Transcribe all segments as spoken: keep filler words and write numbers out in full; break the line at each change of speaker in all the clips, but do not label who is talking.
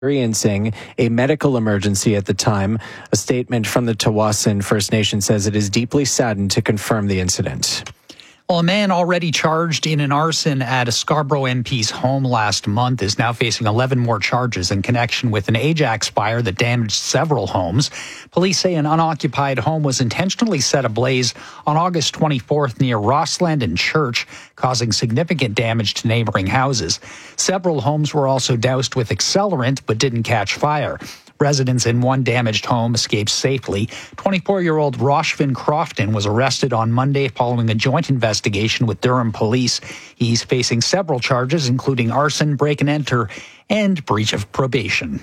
experiencing a medical emergency at the time. A statement from the Tawasin First Nation says it is deeply saddened to confirm the incident.
Well, a man already charged in an arson at a Scarborough M P's home last month is now facing eleven more charges in connection with an Ajax fire that damaged several homes. Police say an unoccupied home was intentionally set ablaze on August twenty-fourth near Rossland and Church, causing significant damage to neighboring houses. Several homes were also doused with accelerant but didn't catch fire. Residents in one damaged home escaped safely. twenty-four-year-old Roshvin Crofton was arrested on Monday following a joint investigation with Durham Police. He's facing several charges, including arson, break and enter, and breach of probation.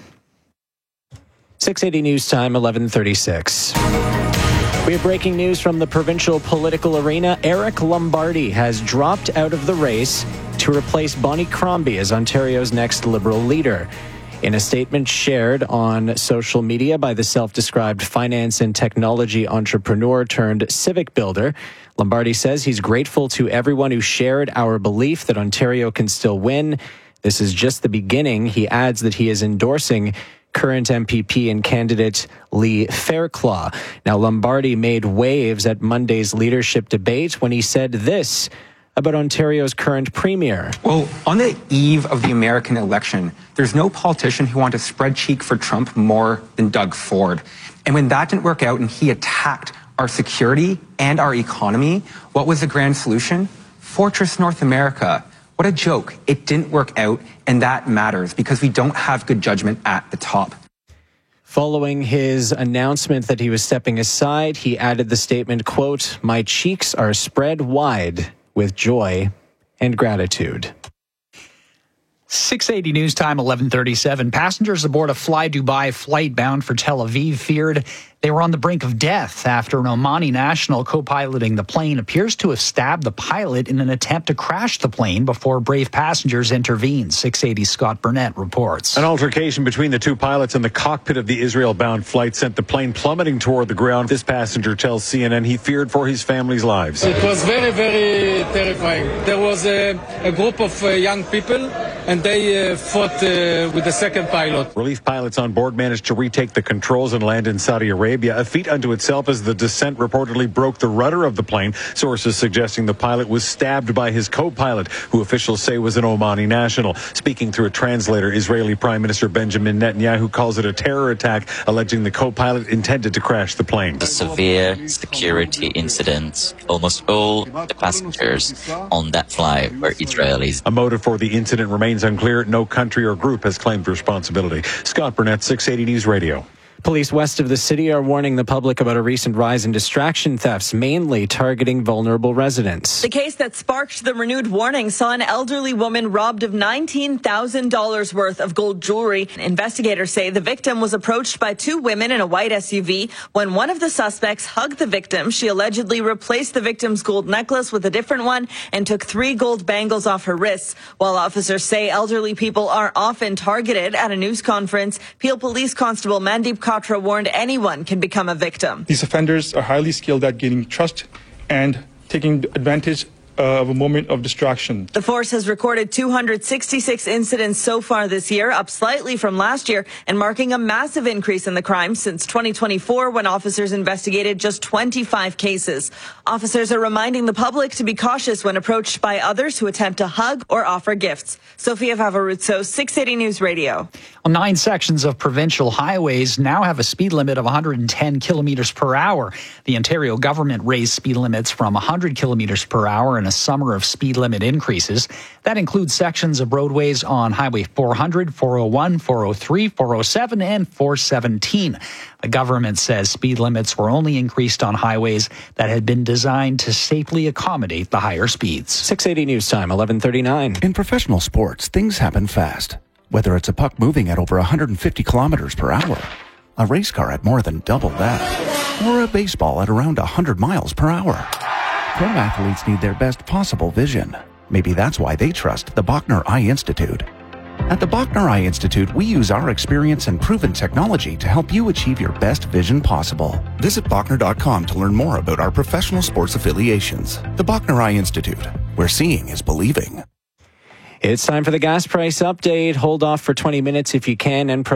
six eighty News Time, eleven thirty-six. We have breaking news from the provincial political arena. Eric Lombardi has dropped out of the race to replace Bonnie Crombie as Ontario's next Liberal leader. In a statement shared on social media by the self-described finance and technology entrepreneur turned civic builder, Lombardi says he's grateful to everyone who shared our belief that Ontario can still win. This is just the beginning. He adds that he is endorsing current M P P and candidate Lee Fairclough. Now, Lombardi made waves at Monday's leadership debate when he said this about Ontario's current premier.
Well, on the eve of the American election, there's no politician who wanted to spread cheek for Trump more than Doug Ford. And when that didn't work out and he attacked our security and our economy, what was the grand solution? Fortress North America. What a joke. It didn't work out, and that matters because we don't have good judgment at the top.
Following his announcement that he was stepping aside, he added the statement, quote, "My cheeks are spread wide with joy and gratitude."
six eighty News Time, eleven thirty-seven. Passengers aboard a Fly Dubai flight bound for Tel Aviv feared they were on the brink of death after an Omani national co-piloting the plane appears to have stabbed the pilot in an attempt to crash the plane before brave passengers intervened. six eighty Scott Burnett reports.
An altercation between the two pilots in the cockpit of the Israel-bound flight sent the plane plummeting toward the ground. This passenger tells C N N he feared for his family's lives.
It was very, very terrifying. There was a, a group of uh, young people, and they uh, fought uh, with the second pilot.
Relief pilots on board managed to retake the controls and land in Saudi Arabia, a feat unto itself as the descent reportedly broke the rudder of the plane. Sources suggesting the pilot was stabbed by his co-pilot, who officials say was an Omani national. Speaking through a translator, Israeli Prime Minister Benjamin Netanyahu calls it a terror attack, alleging the co-pilot intended to crash the plane.
A severe security incident. Almost all the passengers on that flight were Israelis.
A motive for the incident remains unclear. No country or group has claimed responsibility. Scott Burnett, six eighty News Radio.
Police west of the city are warning the public about a recent rise in distraction thefts, mainly targeting vulnerable residents.
The case that sparked the renewed warning saw an elderly woman robbed of nineteen thousand dollars worth of gold jewelry. Investigators say the victim was approached by two women in a white S U V. When one of the suspects hugged the victim, she allegedly replaced the victim's gold necklace with a different one and took three gold bangles off her wrists. While officers say elderly people are often targeted at a news conference, Peel Police Constable Mandeep Katra warned anyone can become a victim.
These offenders are highly skilled at gaining trust and taking advantage uh, of a moment of distraction.
The force has recorded two hundred sixty-six incidents so far this year, up slightly from last year, and marking a massive increase in the crime since twenty twenty-four, when officers investigated just twenty-five cases. Officers are reminding the public to be cautious when approached by others who attempt to hug or offer gifts. Sophia Vavaruzzo, six eighty News Radio.
Well, nine sections of provincial highways now have a speed limit of one hundred ten kilometers per hour. The Ontario government raised speed limits from one hundred kilometers per hour in a summer of speed limit increases. That includes sections of roadways on Highway four hundred, four oh one, four oh three, four oh seven, and four seventeen. The government says speed limits were only increased on highways that had been designed to safely accommodate the higher speeds.
six eighty News Time, eleven thirty-nine.
In professional sports, things happen fast. Whether it's a puck moving at over one hundred fifty kilometers per hour, a race car at more than double that, or a baseball at around one hundred miles per hour. Pro athletes need their best possible vision. Maybe that's why they trust the Bachner Eye Institute. At the Bachner Eye Institute, we use our experience and proven technology to help you achieve your best vision possible. Visit Bachner dot com to learn more about our professional sports affiliations. The Bachner Eye Institute, where seeing is believing.
It's time for the gas price update. Hold off for twenty minutes if you can and